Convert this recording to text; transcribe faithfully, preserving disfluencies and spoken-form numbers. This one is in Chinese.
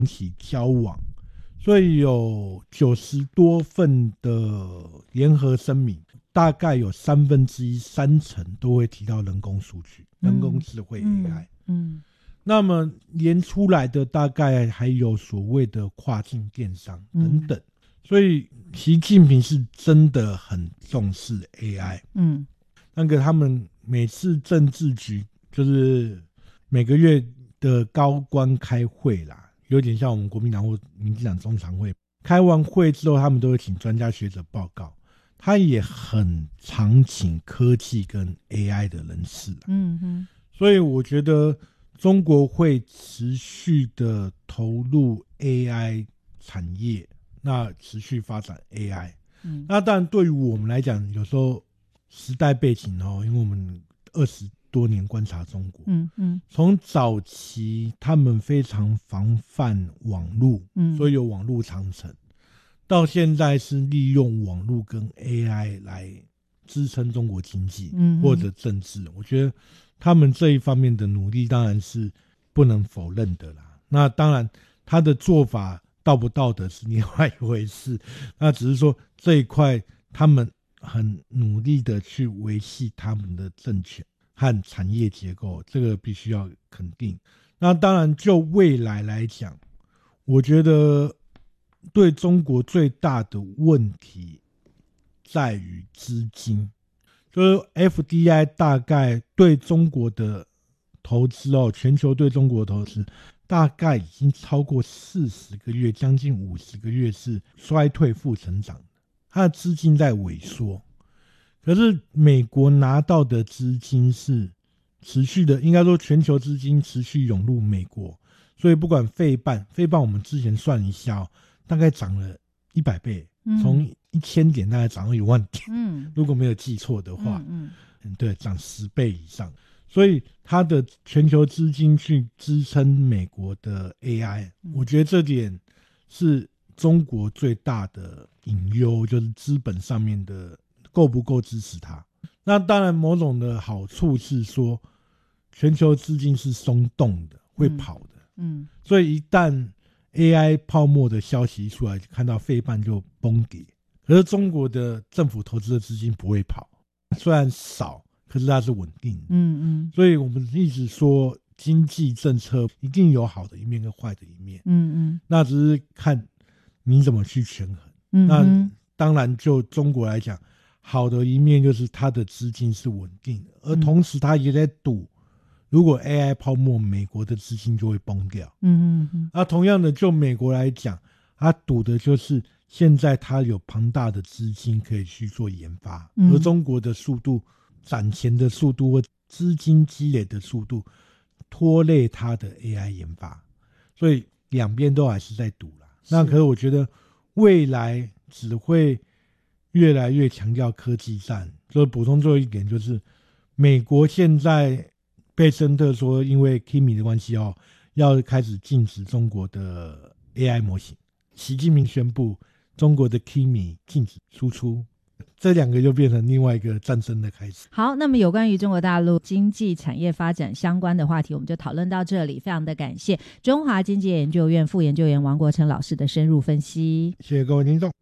起交往，所以有九十多份的联合声明，大概有三分之一三成都会提到人工数据、嗯、人工智慧 A I。 嗯, 嗯那么连出来的大概还有所谓的跨境电商等等、嗯、所以习近平是真的很重视 A I。 嗯，那个他们每次政治局就是每个月的高官开会啦，有点像我们国民党或民进党中常会，开完会之后他们都会请专家学者报告，他也很常请科技跟 A I 的人士。嗯哼，所以我觉得中国会持续的投入 A I 产业，那持续发展 A I。嗯，那当然对于我们来讲，有时候时代背景哦，因为我们二十多年观察中国，嗯嗯，从早期他们非常防范网络，嗯，所以有网络长城，到现在是利用网络跟 A I 来支撑中国经济或者政治。我觉得他们这一方面的努力当然是不能否认的啦。那当然他的做法道不道德是另外一回事，那只是说这一块他们很努力的去维系他们的政权和产业结构，这个必须要肯定。那当然就未来来讲，我觉得对中国最大的问题在于资金，就是 F D I 大概对中国的投资哦，全球对中国的投资大概已经超过四十个月，将近五十个月是衰退负成长的，它的资金在萎缩。可是美国拿到的资金是持续的，应该说全球资金持续涌入美国，所以不管费半，费半我们之前算一下哦，大概涨了一百倍，从一千点大概涨到一万点，嗯，如果没有记错的话，嗯嗯，对，涨十倍以上。所以它的全球资金去支撑美国的 A I，嗯，我觉得这点是中国最大的隐忧，就是资本上面的够不够支持它。那当然某种的好处是说全球资金是松动的，会跑的，嗯，嗯所以一旦 A I 泡沫的消息一出来，看到费半就崩跌。可是中国的政府投资的资金不会跑，虽然少，可是它是稳定的。嗯嗯，所以我们一直说经济政策一定有好的一面跟坏的一面。嗯嗯，那只是看你怎么去权衡。嗯，那当然就中国来讲，好的一面就是它的资金是稳定的，而同时它也在赌，如果 A I 泡沫，美国的资金就会崩掉。嗯嗯嗯。那同样的，就美国来讲，它赌的就是现在它有庞大的资金可以去做研发，而中国的速度、攒钱的速度或资金积累的速度拖累它的 A I 研发，所以两边都还是在赌啦。那可是我觉得未来只会越来越强调科技战。所以补充最后一点就是，美国现在贝森特说因为 Kimi 的关系哦，要开始禁止中国的 A I 模型。习近平宣布中国的 Kimi 禁止输出，这两个就变成另外一个战争的开始。 好，那么有关于中国大陆经济产业发展相关的话题，我们就讨论到这里。非常的感谢中华经济研究院副研究员王国成老师的深入分析。 谢谢各位听众。